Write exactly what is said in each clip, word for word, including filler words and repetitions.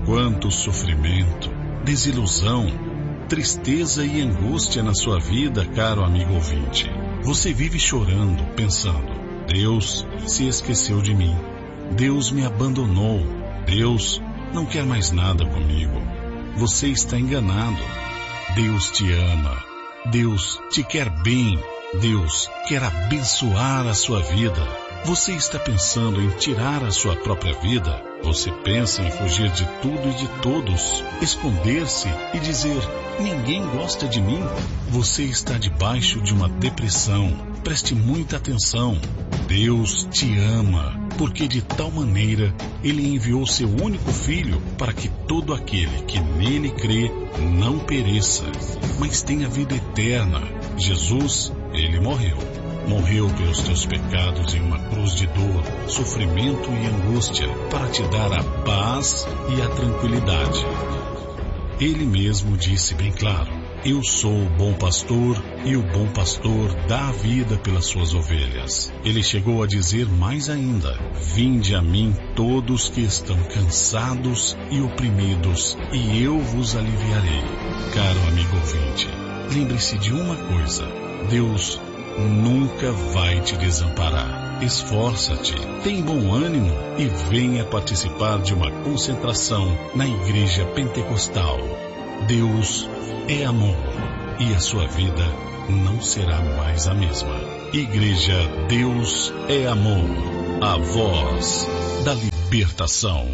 quanto sofrimento, desilusão, tristeza e angústia na sua vida, caro amigo ouvinte. Você vive chorando, pensando: Deus se esqueceu de mim. Deus me abandonou. Deus não quer mais nada comigo. Você está enganado. Deus te ama. Deus te quer bem. Deus quer abençoar a sua vida. Você está pensando em tirar a sua própria vida? Você pensa em fugir de tudo e de todos, esconder-se e dizer: ninguém gosta de mim? Você está debaixo de uma depressão. Preste muita atenção. Deus te ama, porque de tal maneira Ele enviou seu único Filho para que todo aquele que nele crê não pereça, mas tenha vida eterna. Jesus, Ele morreu. Morreu pelos teus pecados em uma cruz de dor, sofrimento e angústia, para te dar a paz e a tranquilidade. Ele mesmo disse bem claro: eu sou o bom pastor, e o bom pastor dá a vida pelas suas ovelhas. Ele chegou a dizer mais ainda: vinde a mim todos que estão cansados e oprimidos, e eu vos aliviarei. Caro amigo ouvinte, lembre-se de uma coisa: Deus nunca vai te desamparar. Esforça-te, tem bom ânimo e venha participar de uma concentração na Igreja Pentecostal. Deus é amor e a sua vida não será mais a mesma. Igreja Deus é Amor, a voz da libertação.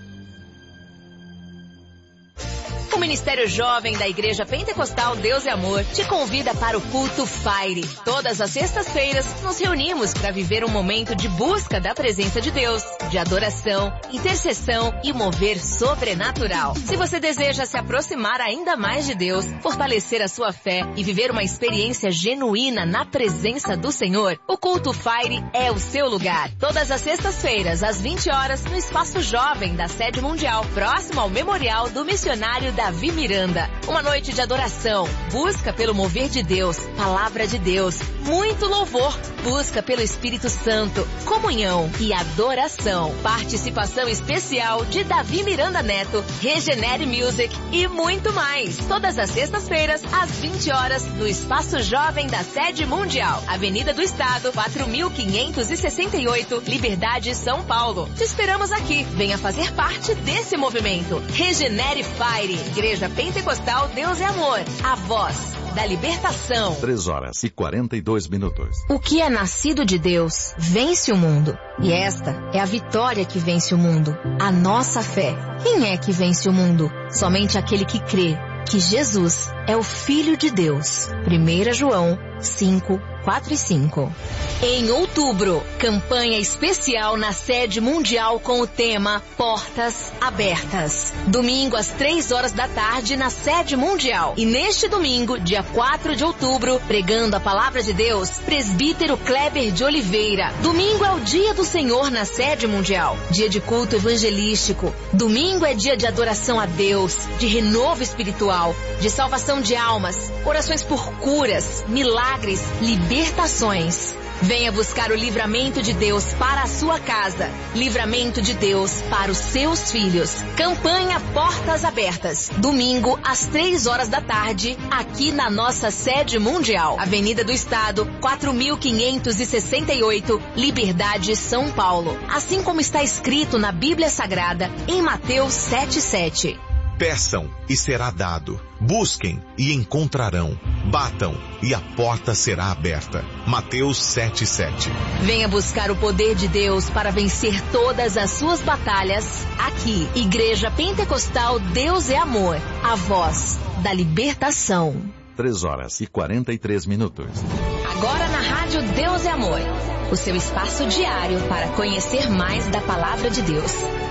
O Ministério Jovem da Igreja Pentecostal Deus é Amor te convida para o Culto Fire. Todas as sextas-feiras nos reunimos para viver um momento de busca da presença de Deus, de adoração, intercessão e mover sobrenatural. Se você deseja se aproximar ainda mais de Deus, fortalecer a sua fé e viver uma experiência genuína na presença do Senhor, o Culto Fire é o seu lugar. Todas as sextas-feiras, às vinte horas, no Espaço Jovem da Sede Mundial, próximo ao Memorial do Missionário Davi Miranda. Uma noite de adoração, busca pelo mover de Deus, palavra de Deus, muito louvor, busca pelo Espírito Santo, comunhão e adoração. Participação especial de Davi Miranda Neto, Regenere Music e muito mais. Todas as sextas-feiras, às vinte horas, no Espaço Jovem da Sede Mundial, Avenida do Estado, quatro mil quinhentos e sessenta e oito, Liberdade, São Paulo. Te esperamos aqui. Venha fazer parte desse movimento. Regenere Fire, Igreja Pentecostal Deus é Amor, a voz da libertação. três horas e quarenta e dois minutos. O que é nascido de Deus vence o mundo. E esta é a vitória que vence o mundo, a nossa fé. Quem é que vence o mundo? Somente aquele que crê que Jesus é o Filho de Deus. primeira João cinco, quatro e cinco. Em outubro, campanha especial na Sede Mundial com o tema Portas Abertas. Domingo às três horas da tarde na Sede Mundial. E neste domingo, dia quatro de outubro, pregando a Palavra de Deus, Presbítero Kleber de Oliveira. Domingo é o dia do Senhor na Sede Mundial. Dia de culto evangelístico. Domingo é dia de adoração a Deus, de renovo espiritual, de salvação de almas, orações por curas, milagres, libertações. Venha buscar o livramento de Deus para a sua casa, livramento de Deus para os seus filhos. Campanha Portas Abertas, domingo às três horas da tarde, aqui na nossa Sede Mundial, Avenida do Estado, quatro mil quinhentos e sessenta e oito, Liberdade, São Paulo. Assim como está escrito na Bíblia Sagrada, em Mateus sete, sete. Peçam e será dado. Busquem e encontrarão. Batam e a porta será aberta. Mateus sete, sete. Venha buscar o poder de Deus para vencer todas as suas batalhas. Aqui, Igreja Pentecostal Deus é Amor, a voz da libertação. três horas e quarenta e três minutos. Agora na Rádio Deus é Amor, o seu espaço diário para conhecer mais da Palavra de Deus.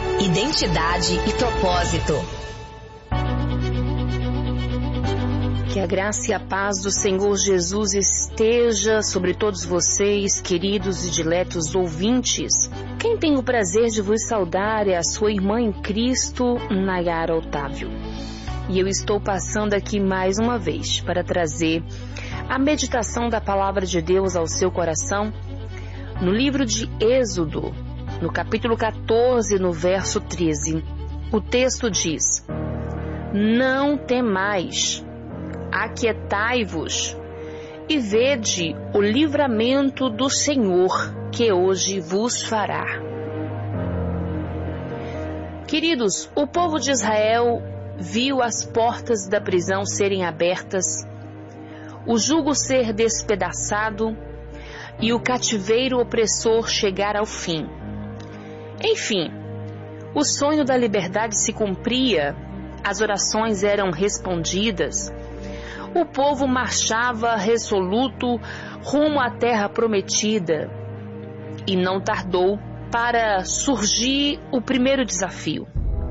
Identidade e propósito. Que a graça e a paz do Senhor Jesus esteja sobre todos vocês, queridos e diletos ouvintes. Quem tem o prazer de vos saudar é a sua irmã em Cristo, Nayara Otávio. E eu estou passando aqui mais uma vez para trazer a meditação da Palavra de Deus ao seu coração no livro de Êxodo, no capítulo quatorze, no verso treze. o texto diz: não temais, aquietai-vos e vede o livramento do Senhor que hoje vos fará. Queridos, o povo de Israel viu as portas da prisão serem abertas, o jugo ser despedaçado e o cativeiro opressor chegar ao fim. Enfim, o sonho da liberdade se cumpria, as orações eram respondidas, o povo marchava resoluto rumo à terra prometida. E não tardou para surgir o primeiro desafio.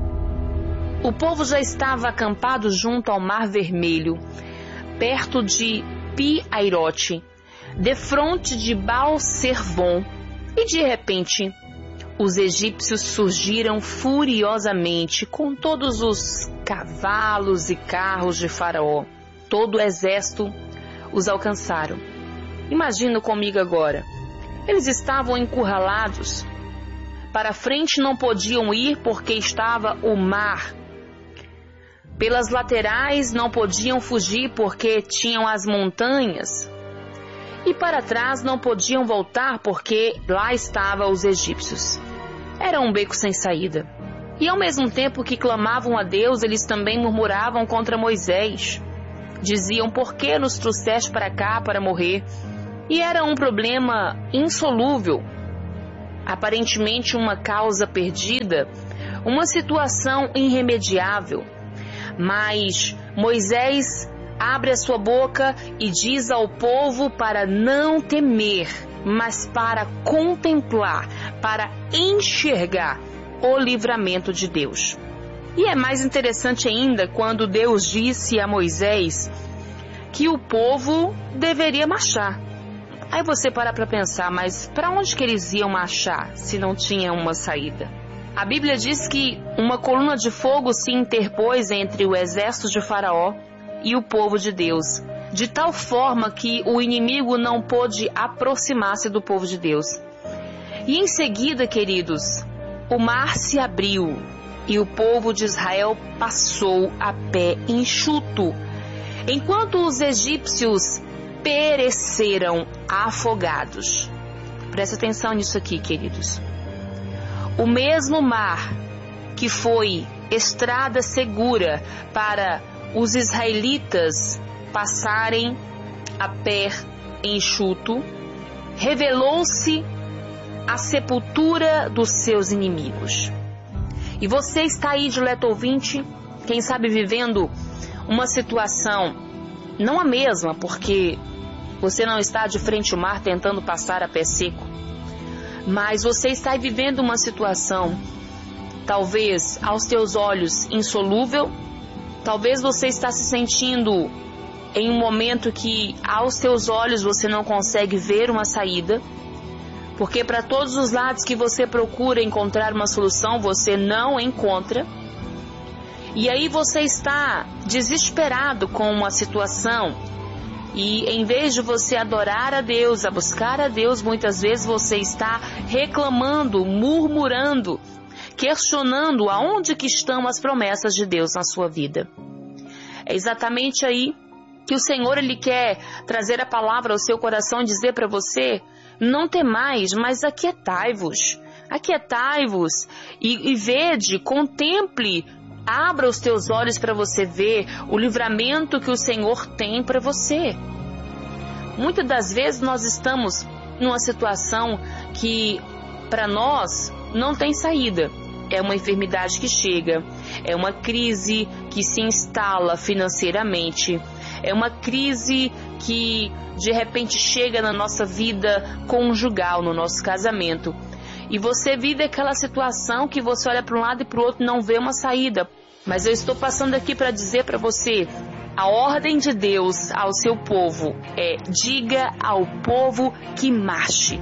O povo já estava acampado junto ao Mar Vermelho, perto de Pi-Airote, defronte de Baal-Zefon, e de repente os egípcios surgiram furiosamente com todos os cavalos e carros de Faraó. Todo o exército os alcançaram. Imagina comigo agora. Eles estavam encurralados. Para frente não podiam ir porque estava o mar. Pelas laterais não podiam fugir porque tinham as montanhas. E para trás não podiam voltar porque lá estavam os egípcios. Era um beco sem saída. E ao mesmo tempo que clamavam a Deus, eles também murmuravam contra Moisés. Diziam: por que nos trouxeste para cá para morrer? E era um problema insolúvel, aparentemente uma causa perdida, uma situação irremediável. Mas Moisés abre a sua boca e diz ao povo para não temer, mas para contemplar, para enxergar o livramento de Deus. E é mais interessante ainda quando Deus disse a Moisés que o povo deveria marchar. Aí você para para pensar, mas para onde que eles iam marchar se não tinha uma saída? A Bíblia diz que uma coluna de fogo se interpôs entre o exército de Faraó e o povo de Deus, de tal forma que o inimigo não pôde aproximar-se do povo de Deus. E em seguida, queridos, o mar se abriu e o povo de Israel passou a pé enxuto, enquanto os egípcios pereceram afogados. Presta atenção nisso aqui, queridos. O mesmo mar que foi estrada segura para os israelitas passarem a pé enxuto, revelou-se a sepultura dos seus inimigos. E você está aí, dileto ouvinte, quem sabe vivendo uma situação, não a mesma, porque você não está de frente ao mar tentando passar a pé seco, mas você está vivendo uma situação, talvez aos teus olhos insolúvel, talvez você está se sentindo em um momento que aos teus olhos você não consegue ver uma saída, porque para todos os lados que você procura encontrar uma solução, você não encontra. E aí você está desesperado com uma situação, e em vez de você adorar a Deus, a buscar a Deus, muitas vezes você está reclamando, murmurando, questionando aonde que estão as promessas de Deus na sua vida. É exatamente aí que o Senhor ele quer trazer a palavra ao seu coração e dizer para você: não temais, mas aquietai-vos, aquietai-vos e, e vede, contemple, abra os teus olhos para você ver o livramento que o Senhor tem para você. Muitas das vezes nós estamos numa situação que para nós não tem saída. É uma enfermidade que chega, é uma crise que se instala financeiramente, é uma crise que de repente chega na nossa vida conjugal, no nosso casamento. E você vive aquela situação que você olha para um lado e para o outro e não vê uma saída. Mas eu estou passando aqui para dizer para você, a ordem de Deus ao seu povo é: diga ao povo que marche.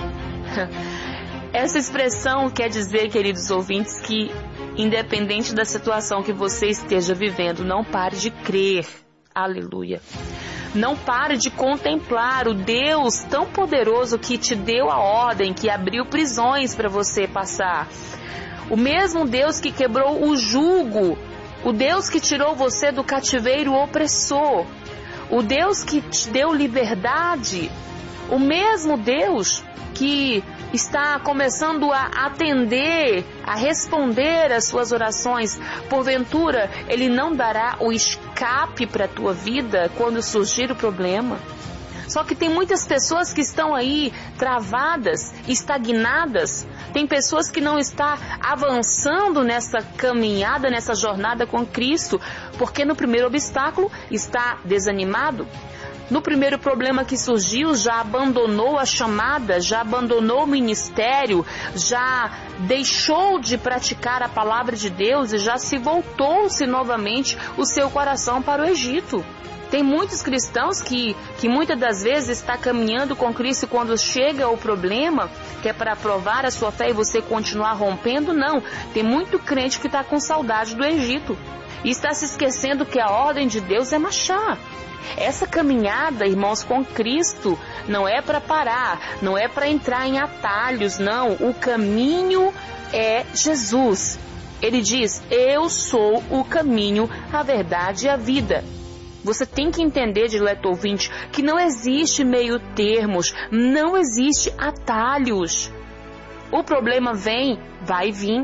Essa expressão quer dizer, queridos ouvintes, que independente da situação que você esteja vivendo, não pare de crer. Aleluia. Não pare de contemplar o Deus tão poderoso que te deu a ordem, que abriu prisões para você passar. O mesmo Deus que quebrou o jugo, o Deus que tirou você do cativeiro opressor, o Deus que te deu liberdade, o mesmo Deus que está começando a atender, a responder às suas orações. Porventura, Ele não dará o escape para a tua vida quando surgir o problema? Só que tem muitas pessoas que estão aí travadas, estagnadas. Tem pessoas que não estão avançando nessa caminhada, nessa jornada com Cristo, porque no primeiro obstáculo está desanimado. No primeiro problema que surgiu, já abandonou a chamada, já abandonou o ministério, já deixou de praticar a palavra de Deus e já se voltou-se novamente o seu coração para o Egito. Tem muitos cristãos que, que muitas das vezes está caminhando com Cristo e quando chega o problema, que é para provar a sua fé e você continuar rompendo, não. Tem muito crente que está com saudade do Egito e está se esquecendo que a ordem de Deus é marchar. Essa caminhada, irmãos, com Cristo não é para parar, não é para entrar em atalhos, não. O caminho é Jesus. Ele diz, eu sou o caminho, a verdade e a vida. Você tem que entender, dileto ouvinte, que não existe meio termos, não existe atalhos. O problema vem, vai vir.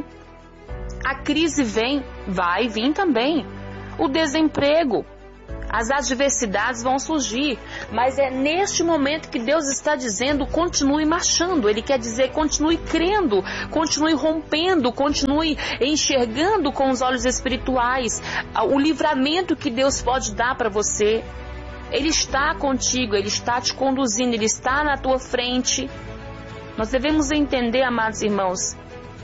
A crise vem, vai vir também. O desemprego. As adversidades vão surgir, mas é neste momento que Deus está dizendo, continue marchando. Ele quer dizer, continue crendo, continue rompendo, continue enxergando com os olhos espirituais o livramento que Deus pode dar para você. Ele está contigo, Ele está te conduzindo, Ele está na tua frente. Nós devemos entender, amados irmãos,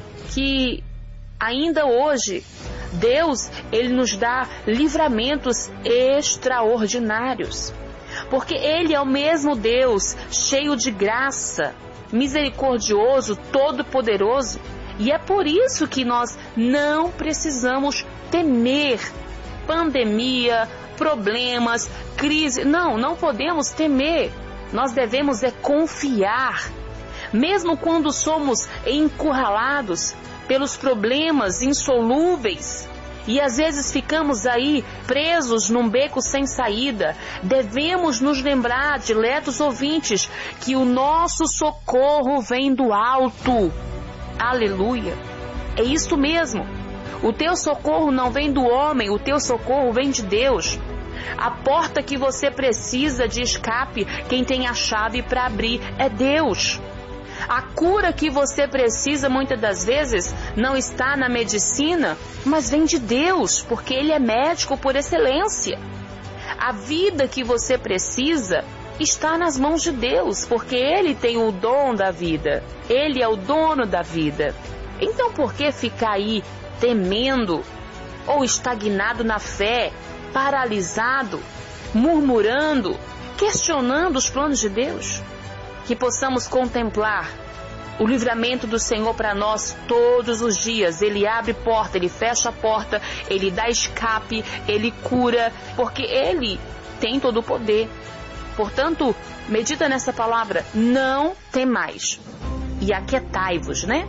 que ainda hoje Deus, Ele nos dá livramentos extraordinários, porque Ele é o mesmo Deus, cheio de graça, misericordioso, todo-poderoso, e é por isso que nós não precisamos temer pandemia, problemas, crise. Não, não podemos temer, nós devemos é confiar, mesmo quando somos encurralados pelos problemas insolúveis e às vezes ficamos aí presos num beco sem saída. Devemos nos lembrar, diletos ouvintes, que o nosso socorro vem do alto. Aleluia! É isso mesmo. O teu socorro não vem do homem, o teu socorro vem de Deus. A porta que você precisa de escape, quem tem a chave para abrir é Deus. A cura que você precisa muitas das vezes não está na medicina, mas vem de Deus, porque Ele é médico por excelência. A vida que você precisa está nas mãos de Deus, porque Ele tem o dom da vida. Ele é o dono da vida. Então por que ficar aí temendo ou estagnado na fé, paralisado, murmurando, questionando os planos de Deus? Que possamos contemplar o livramento do Senhor para nós todos os dias. Ele abre porta, Ele fecha a porta, Ele dá escape, Ele cura, porque Ele tem todo o poder. Portanto, medita nessa palavra, não temais e aquietai-vos, né?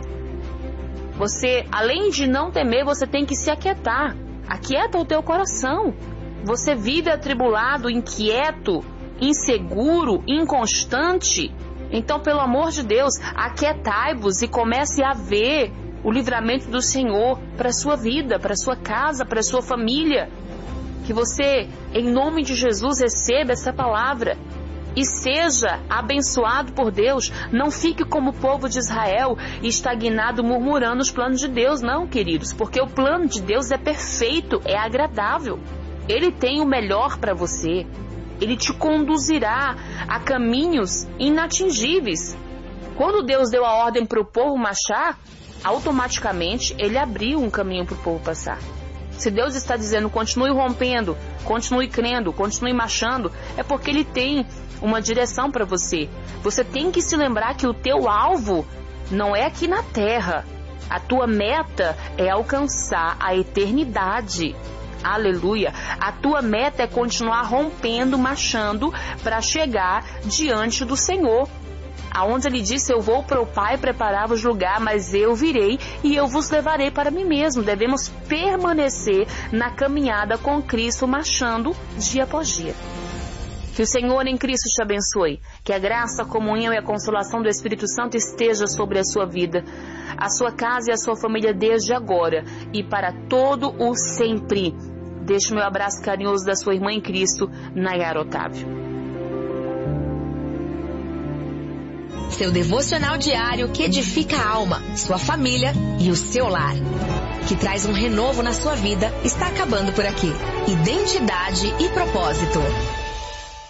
Você, além de não temer, você tem que se aquietar. Aquieta o teu coração. Você vive atribulado, inquieto, inseguro, inconstante. Então, pelo amor de Deus, aquietai-vos e comece a ver o livramento do Senhor para a sua vida, para a sua casa, para a sua família. Que você, em nome de Jesus, receba essa palavra e seja abençoado por Deus. Não fique como o povo de Israel, estagnado, murmurando os planos de Deus, não, queridos, porque o plano de Deus é perfeito, é agradável. Ele tem o melhor para você. Ele te conduzirá a caminhos inatingíveis. Quando Deus deu a ordem para o povo marchar, automaticamente Ele abriu um caminho para o povo passar. Se Deus está dizendo, continue rompendo, continue crendo, continue marchando, é porque Ele tem uma direção para você. Você tem que se lembrar que o teu alvo não é aqui na terra. A tua meta é alcançar a eternidade. Aleluia! A tua meta é continuar rompendo, marchando para chegar diante do Senhor. aonde ele disse: eu vou para o Pai preparar-vos lugar, mas eu virei e eu vos levarei para mim mesmo. Devemos permanecer na caminhada com Cristo, marchando dia após dia. Que o Senhor em Cristo te abençoe. Que a graça, a comunhão e a consolação do Espírito Santo esteja sobre a sua vida, a sua casa e a sua família desde agora e para todo o sempre. Deixo meu abraço carinhoso da sua irmã em Cristo, Nayara Otávio. Seu devocional diário que edifica a alma, sua família e o seu lar. Que traz um renovo na sua vida, está acabando por aqui. Identidade e propósito.